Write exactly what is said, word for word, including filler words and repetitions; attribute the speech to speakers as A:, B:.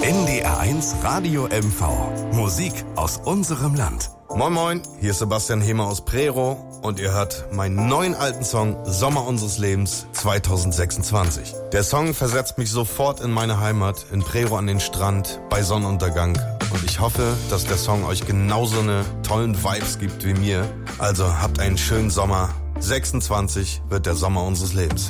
A: N D R eins Radio M V. Musik aus unserem Land.
B: Moin Moin, hier ist Sebastian Hemer aus Prero und ihr hört meinen neuen alten Song Sommer unseres Lebens zwanzig sechsundzwanzig. Der Song versetzt mich sofort in meine Heimat, in Prero an den Strand, bei Sonnenuntergang. Und ich hoffe, dass der Song euch genauso eine tollen Vibes gibt wie mir. Also habt einen schönen Sommer. sechsundzwanzig wird der Sommer unseres Lebens.